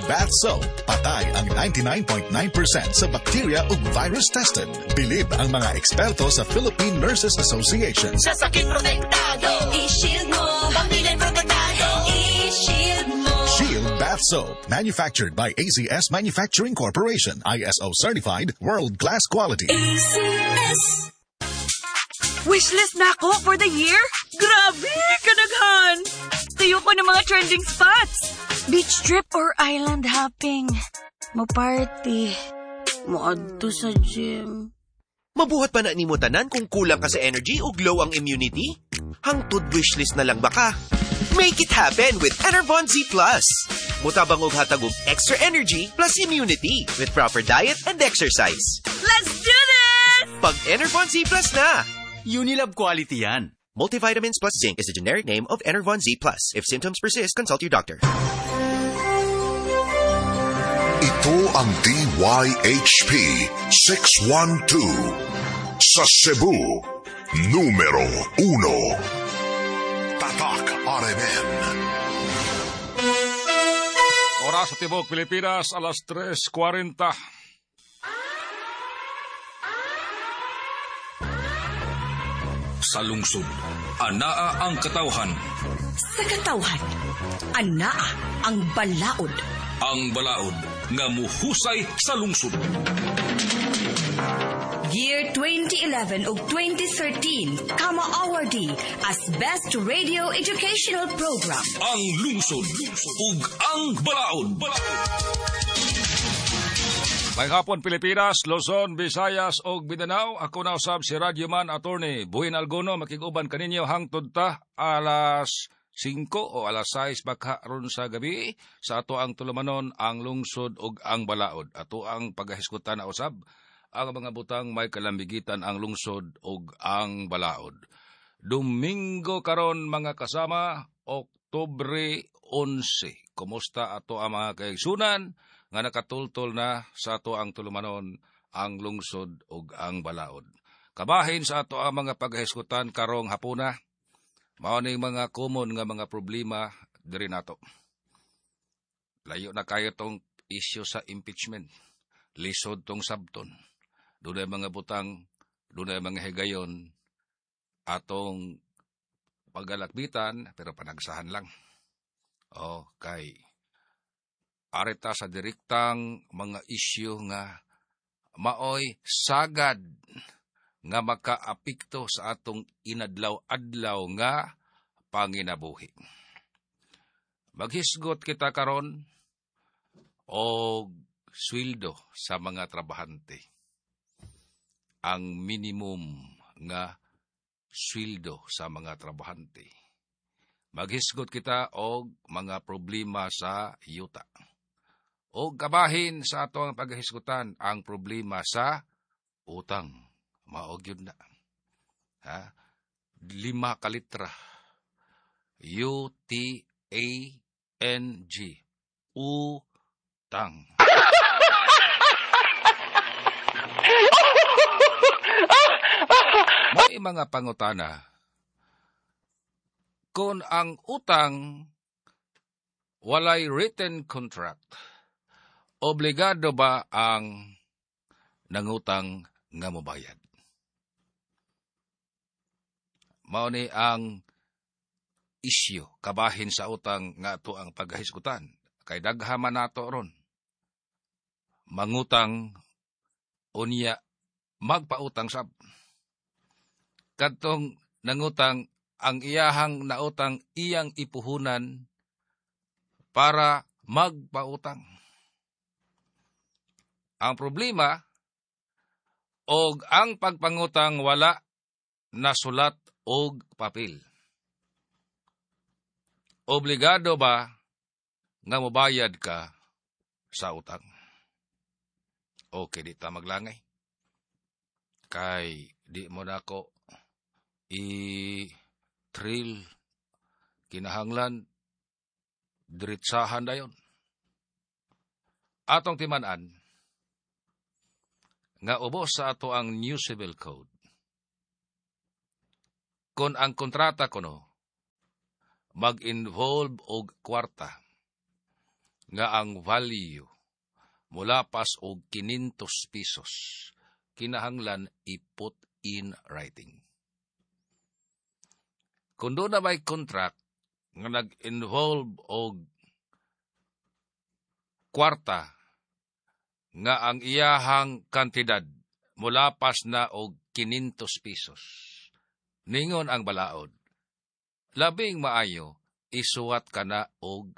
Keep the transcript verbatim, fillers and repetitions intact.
Bath Soap. Patay ang ninety-nine point nine percent sa bacteria ug virus tested. Bilib ang mga eksperto sa Philippine Nurses Association. Sa sakit protektado, i-shield mo. Pamilya protektado, i-shield mo. Shield Bath Soap. Manufactured by A C S Manufacturing Corporation. I S O certified. World-class quality. A C S. Wishlist na ako for the year? Grabe, kadaghan! Tuyo ko ng mga trending spots. Beach trip or island hopping. Mo-party. Mo-adto sa gym. Mabuhat pa na ni mo tanan kung kulang ka sa energy o glow ang immunity? Hangtod wishlist na lang baka? Make it happen with Enervon Z Plus. Mutabang og hatag og extra energy plus immunity with proper diet and exercise. Let's do this! Pag Enervon Z Plus na! Unilab quality yan. Multivitamins plus zinc is the generic name of Enervon Z Plus. If symptoms persist, consult your doctor. Ito ang D Y H P six one two. Sa Cebu, numero uno. Tatak R M N. Oras sa Tibok, Pilipinas, alas tres forty. Sa lungsod, anaa ang katawhan. Sa katawhan, anaa ang balaod. Ang balaod nga muhusay sa lungsod. Year twenty eleven ug twenty thirteen, Kama Awardee as Best Radio Educational Program. Ang lungsod ug ang balaod. May hapon Pilipinas, Luzon, Visayas ug Mindanao. Ako na usab si Radyoman Attorney Buhin Alguno, makiguban kaninyo hangtod ta alas singko o alas sais baka ron sa gabi sa ato ang tulumanon ang lungsod ug ang balaod. Ato ang pagahisgutan na usab ang mga butang may kalambigitan ang lungsod ug ang balaod. Domingo karon mga kasama, Oktubre onse. Kumusta ato ang mga kaigsunan nga nakatultol na sa ato ang tulumanon ang lungsod ug ang balaod. Kabahin sa ato ang mga paghisgutan karong hapuna, mao ning mga common nga mga problema diri nato. Layo na kayo tong isyu sa impeachment. Lisod tong sabton. Dunay mga butang, dunay mga higayon atong pagalakbitan pero panagsahan lang. Okay. Areta sa direktang mga isyu nga maoy sagad nga makaapekto sa atong inadlaw-adlaw nga panginabuhi. Maghisgot kita karon og sweldo sa mga trabahante. Ang minimum nga sweldo sa mga trabahante. Maghisgot kita og mga problema sa yuta. O kabahin sa ato ang paghisgutan ang problema sa utang. Maog yun na. Ha? Lima kalitra. U T A N G. Utang. May mga pangutana. Kung ang utang walay written contract, obligado ba ang nangutang nga mobayad? Mao ni ang isyu kabahin sa utang nga ato ang paghisgutan. Kay daghaman nato ron. Mangutang unya magpautang sab. Kadtong nangutang ang iyahang nautang iyang ipuhunan para magpautang. Ang problema, og ang pagpangutang wala nasulat og papel. Obligado ba nga mobayad ka sa utang? Okay, di ta maglangay. Kay di mo na ako i-trill kinahanglan diritsahan dayon. Atong timan-an nga ubos sa ato ang New Civil Code. Kung ang kontrata kuno mag-involve og kwarta nga ang value mula pas og kinintos pesos kinahanglan iput in writing. Kung doon na may contract nga nag-involve og kwarta nga ang iyahang kantidad mula pas na og kinintos pesos, ningon ang balaod, labing maayo isuwat ka na og